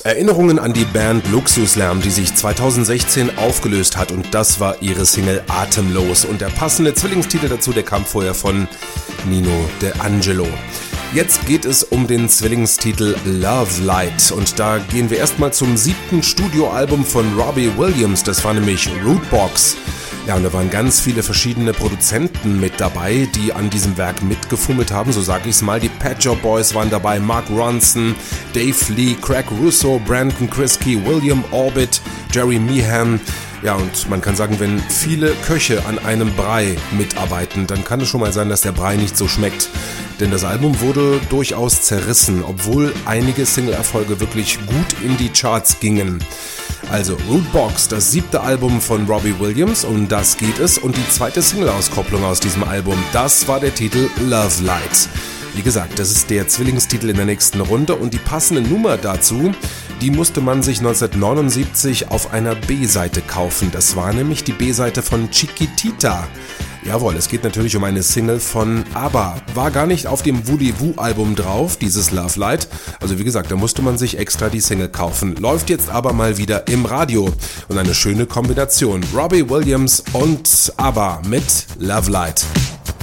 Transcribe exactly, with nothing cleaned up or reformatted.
Erinnerungen an die Band Luxuslärm, die sich zweitausendsechzehn aufgelöst hat, und das war ihre Single Atemlos. Und der passende Zwillingstitel dazu, der kam vorher von Nino D'Angelo. Jetzt geht es um den Zwillingstitel Love Light, und da gehen wir erstmal zum siebten Studioalbum von Robbie Williams, das war nämlich Rootbox. Ja, und da waren ganz viele verschiedene Produzenten mit dabei, die an diesem Werk mitgefummelt haben, so sage ich es mal. Die Pet Shop Boys waren dabei, Mark Ronson, Dave Lee, Craig Russo, Brandon Kriskey, William Orbit, Jerry Meehan. Ja, und man kann sagen, wenn viele Köche an einem Brei mitarbeiten, dann kann es schon mal sein, dass der Brei nicht so schmeckt. Denn das Album wurde durchaus zerrissen, obwohl einige Single-Erfolge wirklich gut in die Charts gingen. Also Rootbox, das siebte Album von Robbie Williams, um das geht es. Und die zweite Single-Auskopplung aus diesem Album, das war der Titel Love Light. Wie gesagt, das ist der Zwillingstitel in der nächsten Runde, und die passende Nummer dazu, die musste man sich neunzehnhundertneunundsiebzig auf einer B-Seite kaufen. Das war nämlich die B-Seite von Chiquitita. Jawohl, es geht natürlich um eine Single von ABBA. War gar nicht auf dem Voulez-Vous-Album drauf, dieses Love Light. Also wie gesagt, da musste man sich extra die Single kaufen. Läuft jetzt aber mal wieder im Radio. Und eine schöne Kombination. Robbie Williams und ABBA mit Love Light.